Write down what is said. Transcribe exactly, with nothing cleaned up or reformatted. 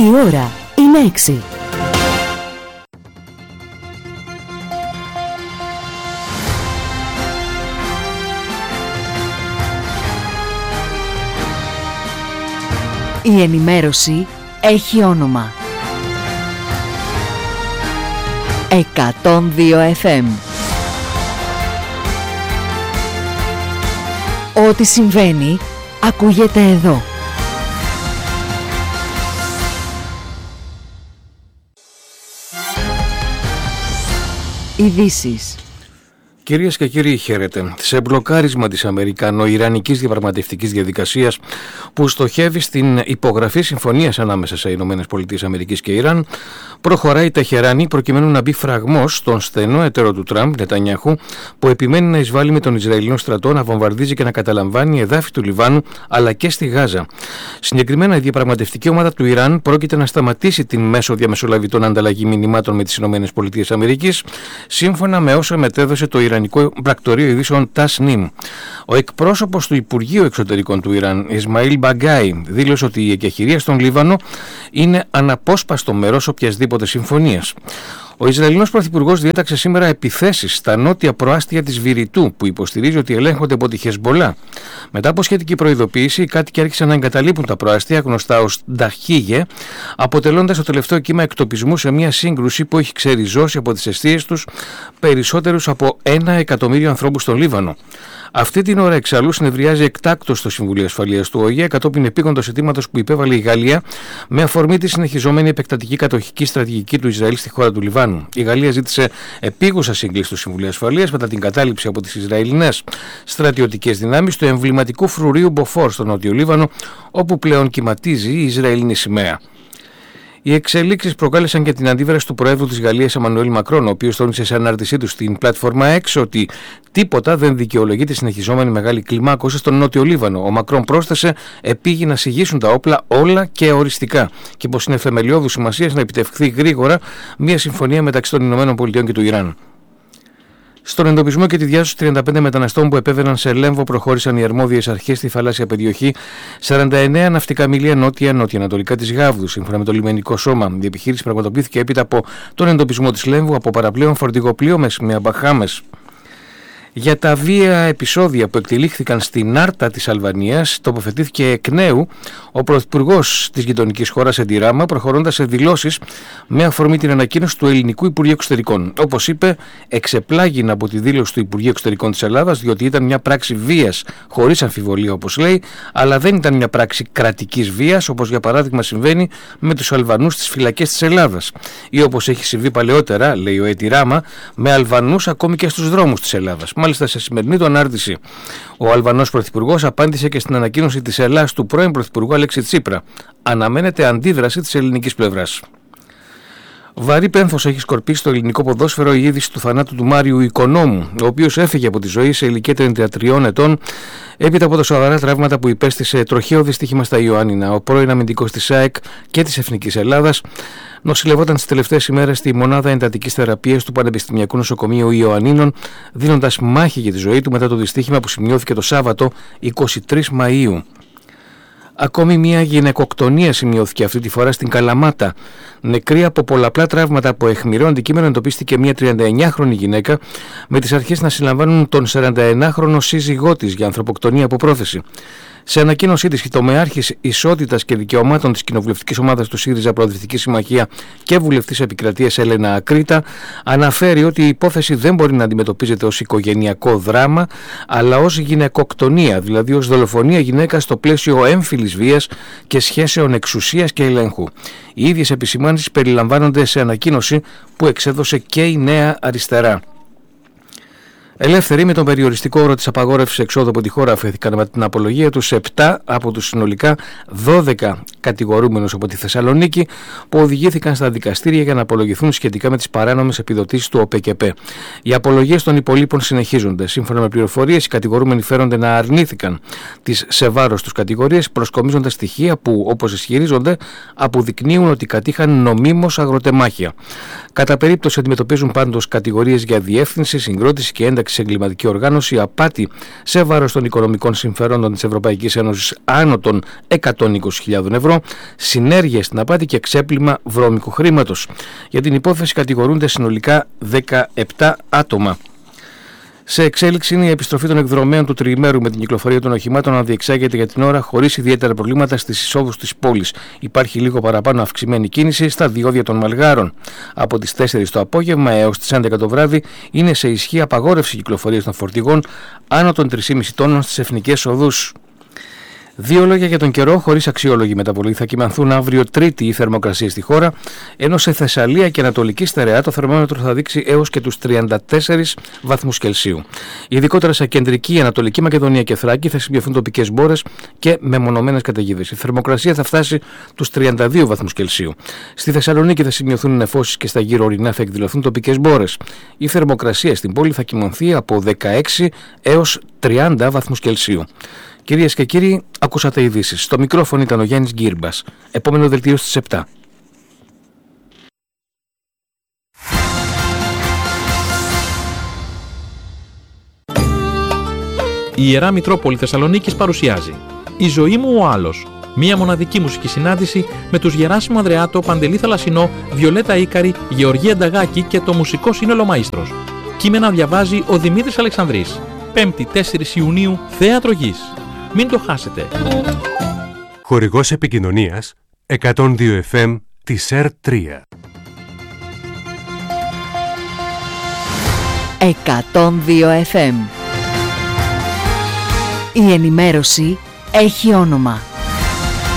Η ώρα είναι έξι. Η ενημέρωση έχει όνομα. εκατόν δύο εφ εμ. Ό,τι συμβαίνει ακούγεται εδώ. Ειδήσεις. Κυρίες και κύριοι, χαίρετε. Σε μπλοκάρισμα της Αμερικανο-Ιρανικής διαπραγματευτικής διαδικασίας που στοχεύει στην υπογραφή συμφωνίας ανάμεσα σε Ηνωμένες Πολιτείες Αμερικής και Ιράν, προχωράει η Τεχεράνη προκειμένου να μπει φραγμός στον στενό εταίρο του Τραμπ, Νετανιάχου, που επιμένει να εισβάλλει με τον Ισραηλινό στρατό, να βομβαρδίζει και να καταλαμβάνει εδάφη του Λιβάνου αλλά και στη Γάζα. Συγκεκριμένα, η διαπραγματευτική ομάδα του Ιράν πρόκειται να σταματήσει την μέσω διαμεσολαβητών ανταλλαγή μηνυμάτων με τις Ηνωμένες Πολιτείες Αμερικής, σύμφωνα με όσα μετέδωσε το Ιρανικό πρακτορείο ειδήσεων Τασνίμ. Ο εκπρόσωπος του Υπουργείου Εξωτερικών του Ιράν, Ισμαήλ Μπαγκάι, δήλωσε ότι η εκεχηρία στον Λίβανο είναι αναπόσπαστο μέρος οποιασδήποτε συμφωνίας. Ο Ισραηλινός Πρωθυπουργός διέταξε σήμερα επιθέσεις στα νότια προάστια της Βηρητού, που υποστηρίζει ότι ελέγχονται από τη Χεσμπολά. Μετά από σχετική προειδοποίηση, οι κάτοικοι άρχισαν να εγκαταλείπουν τα προάστια, γνωστά ως Νταχίγε, αποτελώντας το τελευταίο κύμα εκτοπισμού σε μια σύγκρουση που έχει ξεριζώσει από τις αιστείες τους περισσότερους από ένα εκατομμύριο ανθρώπους στο Λίβανο. Αυτή την ώρα, εξαλλού, συνεδριάζει εκτάκτως στο Συμβουλίο Ασφαλείας του Ο Υ Ε κατόπιν επίγοντος αιτήματος που υπέβαλε η Γαλλία με αφορμή τη συνεχιζόμενη επεκτατική κατοχική στρατηγική του Ισραήλ στη χώρα του Λιβάνου. Η Γαλλία ζήτησε επίγουσα σύγκληση του Συμβουλίου Ασφαλείας μετά την κατάληψη από τις Ισραηλινές στρατιωτικές δυνάμεις του εμβληματικού φρουρίου Μποφόρ στο Νότιο Λίβανο, όπου πλέον κυματίζει η Ισραηλινή σημαία. Οι εξελίξεις προκάλεσαν και την αντίδραση του Προέδρου της Γαλλίας, Εμμανουέλ Μακρόν, ο οποίος τόνισε σε ανάρτησή του στην πλατφόρμα X ότι τίποτα δεν δικαιολογεί τη συνεχιζόμενη μεγάλη κλιμάκωση στον Νότιο Λίβανο. Ο Μακρόν πρόσθεσε: επήγει να συγγύσουν τα όπλα όλα και οριστικά, και πως είναι θεμελιώδους σημασίας να επιτευχθεί γρήγορα μια συμφωνία μεταξύ των Ηνωμένων Πολιτειών και του Ιράν. Στον εντοπισμό και τη διάσωση τριάντα πέντε μεταναστών που επέβαιναν σε Λέμβο προχώρησαν οι αρμόδιες αρχές στη θαλάσσια περιοχή σαράντα εννέα ναυτικά μιλία νότια-νότια-ανατολικά της Γάβδου, σύμφωνα με το λιμενικό σώμα. Η επιχείρηση πραγματοποιήθηκε έπειτα από τον εντοπισμό της Λέμβου από παραπλέον φορτηγοπλοίο με Μπαχάμες. Για τα βία επεισόδια που εκτελήχθηκαν στην Άρτα της Αλβανίας, τοποθετήθηκε εκ νέου ο Πρωθυπουργός της γειτονικής χώρας Εντιράμα, προχωρώντας σε δηλώσεις με αφορμή την ανακοίνωση του Ελληνικού Υπουργείου Εξωτερικών. Όπως είπε, εξεπλάγει από τη δήλωση του Υπουργείου Εξωτερικών της Ελλάδας, διότι ήταν μια πράξη βίας χωρίς αμφιβολία, όπως λέει, αλλά δεν ήταν μια πράξη κρατικής βίας, όπως για παράδειγμα συμβαίνει με τους Αλβανούς στις φυλακές της Ελλάδας, ή όπως έχει συμβεί παλαιότερα, λέει ο Εντιράμα, με Αλβανούς ακόμη και στους δρόμους της Ελλάδας. Μάλιστα, σε σημερινή του ανάρτηση, ο Αλβανός Πρωθυπουργός απάντησε και στην ανακοίνωση της Ελλάδας του πρώην Πρωθυπουργού Αλέξη Τσίπρα. Αναμένεται αντίδραση της ελληνικής πλευράς. Βαρύ πένθος έχει σκορπίσει στο ελληνικό ποδόσφαιρο η είδηση του θανάτου του Μάριου Οικονόμου, ο οποίος έφυγε από τη ζωή σε ηλικία τριάντα τριών ετών έπειτα από τα σοβαρά τραύματα που υπέστησε τροχαίο δυστύχημα στα Ιωάννινα. Ο πρώην αμυντικός της ΑΕΚ και της Εθνικής Ελλάδας νοσηλευόταν τις τελευταίες ημέρες στη μονάδα εντατικής θεραπείας του Πανεπιστημιακού Νοσοκομείου Ιωαννίνων, δίνοντας μάχη για τη ζωή του μετά το δυστύχημα που σημειώθηκε το Σάββατο εικοστή τρίτη Μαΐου. Ακόμη μια γυναικοκτονία σημειώθηκε αυτή τη φορά στην Καλαμάτα. Νεκρή από πολλαπλά τραύματα από αιχμηρό αντικείμενο εντοπίστηκε μια τριανταεννιάχρονη γυναίκα, με τις αρχές να συλλαμβάνουν τον σαρανταεννάχρονο σύζυγό της για ανθρωποκτονία από πρόθεση. Σε ανακοίνωσή της, η τομεάρχης Ισότητας και Δικαιωμάτων της κοινοβουλευτικής ομάδας του ΣΥΡΙΖΑ Προοδευτική Συμμαχία και βουλευτής επικρατείας Έλενα Ακρίτα αναφέρει ότι η υπόθεση δεν μπορεί να αντιμετωπίζεται ως οικογενειακό δράμα, αλλά ως γυναικοκτονία, δηλαδή ως δολοφονία γυναίκας στο πλαίσιο έμφυλης βίας και σχέσεων εξουσίας και ελέγχου. Οι ίδιες επισημάνσεις περιλαμβάνονται σε ανακοίνωση που εξέδωσε και η Νέα Αριστερά. Ελεύθεροι με τον περιοριστικό όρο της απαγόρευσης εξόδου από τη χώρα αφέθηκαν με την απολογία τους επτά από τους συνολικά δώδεκα κατηγορούμενους από τη Θεσσαλονίκη που οδηγήθηκαν στα δικαστήρια για να απολογηθούν σχετικά με τις παράνομες επιδοτήσεις του ΟΠΕΚΕΠΕ. Οι απολογίες των υπολείπων συνεχίζονται. Σύμφωνα με πληροφορίες, οι κατηγορούμενοι φέρονται να αρνήθηκαν τις σε βάρος τους κατηγορίες, προσκομίζοντας στοιχεία που, όπως ισχυρίζονται, αποδεικνύουν ότι κατήχαν νομίμως αγροτεμάχια. Κατά περίπτωση αντιμετωπίζουν πάντως κατηγορίες για διεύθυνση, συγκρότηση και ένταξη ένταξη σε εγκληματική οργάνωση, απάτη σε βάρος των οικονομικών συμφερόντων της Ευρωπαϊκής Ένωσης άνω των εκατόν είκοσι χιλιάδες ευρώ, συνέργεια στην απάτη και ξέπλυμα βρώμικου χρήματος. Για την υπόθεση κατηγορούνται συνολικά δεκαεπτά άτομα. Σε εξέλιξη είναι η επιστροφή των εκδρομέων του τριημέρου με την κυκλοφορία των οχημάτων να διεξάγεται για την ώρα χωρίς ιδιαίτερα προβλήματα στις εισόδους της πόλης. Υπάρχει λίγο παραπάνω αυξημένη κίνηση στα διόδια των Μαλγάρων. Από τις τέσσερις το απόγευμα έως τις έντεκα το βράδυ είναι σε ισχύ απαγόρευση κυκλοφορίας των φορτηγών άνω των τρία κόμμα πέντε τόνων στις εθνικές οδούς. Δύο λόγια για τον καιρό, χωρίς αξιόλογη μεταβολή. Θα κυμανθούν αύριο Τρίτη οι θερμοκρασίες στη χώρα, ενώ σε Θεσσαλία και Ανατολική Στερεά το θερμόμετρο θα δείξει έως και τους τριάντα τέσσερις βαθμούς Κελσίου. Ειδικότερα σε κεντρική, Ανατολική Μακεδονία και Θράκη θα σημειωθούν τοπικές μπόρες και μεμονωμένες καταιγίδες. Η θερμοκρασία θα φτάσει τους τριάντα δύο βαθμούς Κελσίου. Στη Θεσσαλονίκη θα σημειωθούν νεφώσεις και στα γύρω ορεινά θα εκδηλωθούν τοπικές μπόρες. Η θερμοκρασία στην πόλη θα κυμανθεί από δεκαέξι έως τριάντα βαθμούς Κελσίου. Κυρίες και κύριοι, ακούσατε ειδήσεις. Στο μικρόφωνο ήταν ο Γιάννης Γκύρμπας. Επόμενο δελτίο στις επτά. Η Ιερά Μητρόπολη Θεσσαλονίκης παρουσιάζει «Η ζωή μου ο άλλος». Μία μοναδική μουσική συνάντηση με τους Γεράσιμο Ανδρεάτο, Παντελή Θαλασσινό, Βιολέτα Ίκαρη, Γεωργία Νταγάκη και το μουσικό σύνολο Μαΐστρος. Κείμενα διαβάζει ο Δημήτρης Αλεξανδρής. Πέμπτη τέσσερις Ιουνίου, Θέατρο Γης. Μην το χάσετε. Χορηγός επικοινωνίας εκατόν δύο εφ εμ της ΕΡ τρία. εκατόν δύο εφ εμ. Η ενημέρωση έχει όνομα.